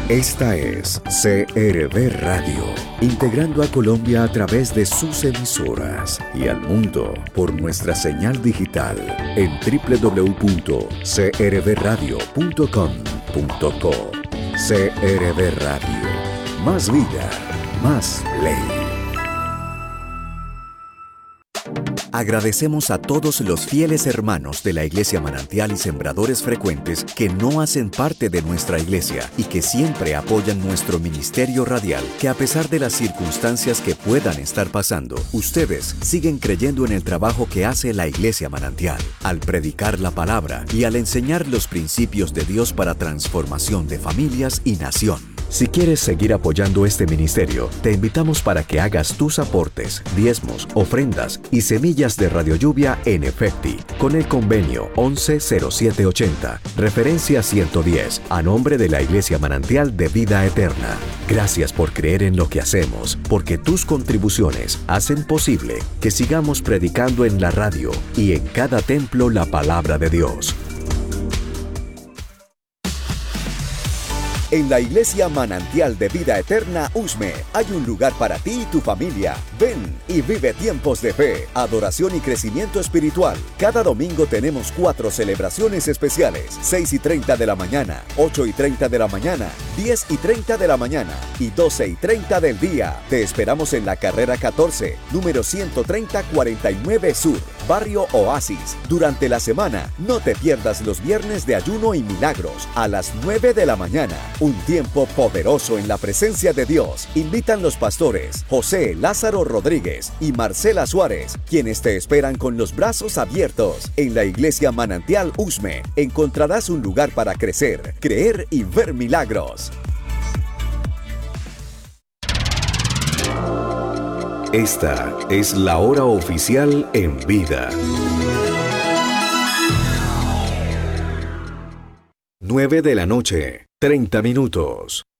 Esta es CRB Radio, integrando a Colombia a través de sus emisoras y al mundo por nuestra señal digital en www.crbradio.com.co. CRB Radio, más vida, más ley. Agradecemos a todos los fieles hermanos de la Iglesia Manantial y sembradores frecuentes que no hacen parte de nuestra iglesia y que siempre apoyan nuestro ministerio radial, que a pesar de las circunstancias que puedan estar pasando, ustedes siguen creyendo en el trabajo que hace la Iglesia Manantial, al predicar la palabra y al enseñar los principios de Dios para transformación de familias y nación. Si quieres seguir apoyando este ministerio, te invitamos para que hagas tus aportes, diezmos, ofrendas y semillas de Radio Lluvia en Efecti, con el convenio 110780, referencia 110, a nombre de la Iglesia Manantial de Vida Eterna. Gracias por creer en lo que hacemos, porque tus contribuciones hacen posible que sigamos predicando en la radio y en cada templo la palabra de Dios. En la Iglesia Manantial de Vida Eterna Usme hay un lugar para ti y tu familia. Ven y vive tiempos de fe, adoración y crecimiento espiritual. Cada domingo tenemos 4 celebraciones especiales: 6:30 de la mañana, 8:30 de la mañana, 10:30 de la mañana y 12:30 del día. Te esperamos en la carrera 14, número 13049 Sur, Barrio Oasis. Durante la semana, no te pierdas los viernes de ayuno y milagros a las 9 de la mañana. Un tiempo poderoso en la presencia de Dios. Invitan los pastores José Lázaro Rodríguez y Marcela Suárez, quienes te esperan con los brazos abiertos. En la Iglesia Manantial Usme encontrarás un lugar para crecer, creer y ver milagros. Esta es la hora oficial en vida. 9 de la noche, 30 minutos.